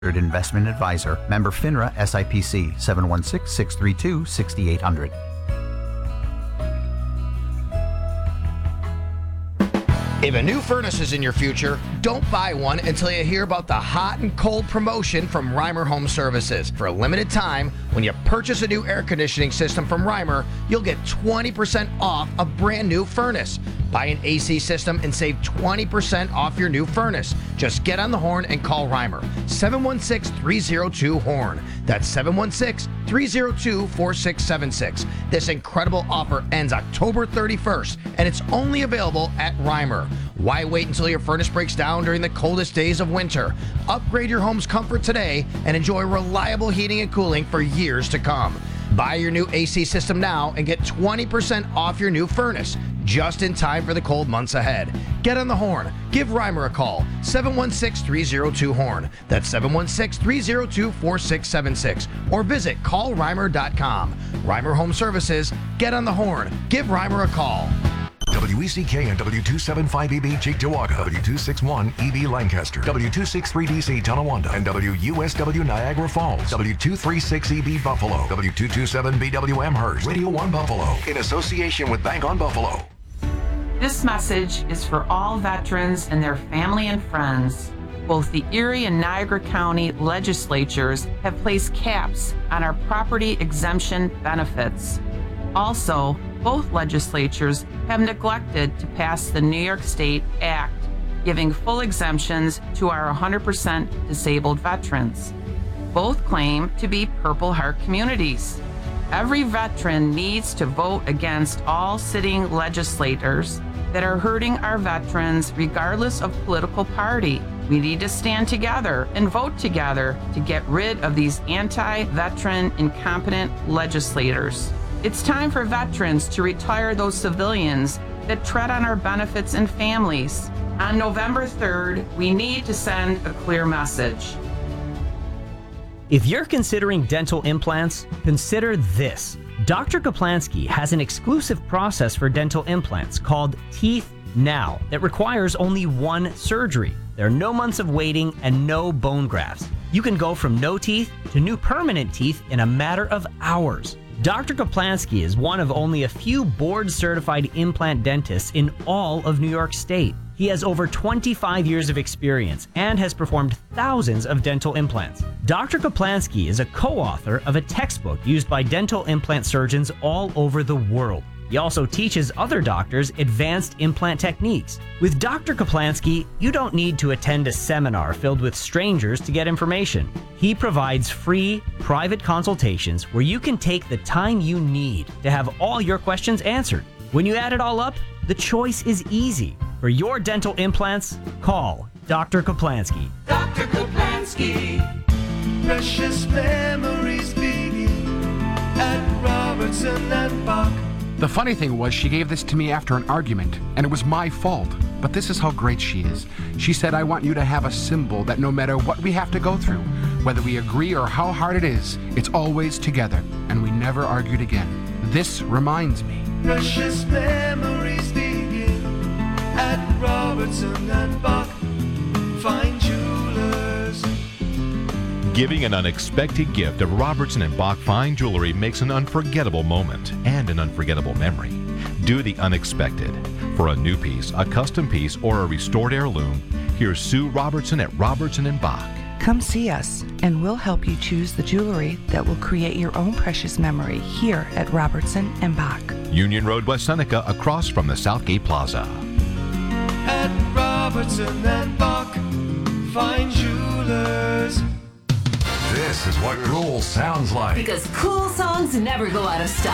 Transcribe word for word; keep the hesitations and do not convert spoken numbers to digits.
Investment Advisor, member FINRA S I P C, seven one six, six three two, six eight zero zero. If a new furnace is in your future, don't buy one until you hear about the hot and cold promotion from Reimer Home Services. For a limited time, when you purchase a new air conditioning system from Reimer, you'll get twenty percent off a brand new furnace. Buy an A C system and save twenty percent off your new furnace. Just get on the horn and call Reimer. seven one six, three zero two, HORN. That's seven one six, three zero two, four six seven six. This incredible offer ends October thirty-first, and it's only available at Reimer. Why wait until your furnace breaks down during the coldest days of winter? Upgrade your home's comfort today and enjoy reliable heating and cooling for years to come. Buy your new A C system now and get twenty percent off your new furnace, just in time for the cold months ahead. Get on the horn. Give Reimer a call. seven one six, three zero two, HORN. That's seven one six, three zero two, four six seven six. Or visit call reimer dot com. Reimer Home Services. Get on the horn. Give Reimer a call. W E C K and W two seventy-five E B Cheektowaga, W two sixty-one E B Lancaster, W two sixty-three D C Tonawanda, and W U S W Niagara Falls, W two thirty-six E B Buffalo, W two twenty-seven B W Amherst, Radio one Buffalo, in association with Bank on Buffalo. This message is for all veterans and their family and friends. Both the Erie and Niagara County legislatures have placed caps on our property exemption benefits. Also, both legislatures have neglected to pass the New York State Act, giving full exemptions to our one hundred percent disabled veterans. Both claim to be Purple Heart communities. Every veteran needs to vote against all sitting legislators that are hurting our veterans regardless of political party. We need to stand together and vote together to get rid of these anti-veteran, incompetent legislators. It's time for veterans to retire those civilians that tread on our benefits and families. On November third, we need to send a clear message. If you're considering dental implants, consider this. Doctor Kaplansky has an exclusive process for dental implants called Teeth Now that requires only one surgery. There are no months of waiting and no bone grafts. You can go from no teeth to new permanent teeth in a matter of hours. Doctor Kaplansky is one of only a few board-certified implant dentists in all of New York State. He has over twenty-five years of experience and has performed thousands of dental implants. Doctor Kaplansky is a co-author of a textbook used by dental implant surgeons all over the world. He also teaches other doctors advanced implant techniques. With Doctor Kaplansky, you don't need to attend a seminar filled with strangers to get information. He provides free, private consultations where you can take the time you need to have all your questions answered. When you add it all up, the choice is easy. For your dental implants, call Doctor Kaplansky. Doctor Kaplansky, precious memories begin at Robertson and Bach. The funny thing was, she gave this to me after an argument, and it was my fault. But this is how great she is. She said, I want you to have a symbol that no matter what we have to go through, whether we agree or how hard it is, it's always together, and we never argued again. This reminds me. Precious memories begin at Robertson and Bach, fine jewelers. Giving an unexpected gift at Robertson and Bach Fine Jewelry makes an unforgettable moment and an unforgettable memory. Do the unexpected. For a new piece, a custom piece, or a restored heirloom, here's Sue Robertson at Robertson and Bach. Come see us, and we'll help you choose the jewelry that will create your own precious memory here at Robertson and Bach. Union Road, West Seneca, across from the Southgate Plaza. At Robertson and Bach, fine jewelers. This is what cool sounds like. Because cool songs never go out of style.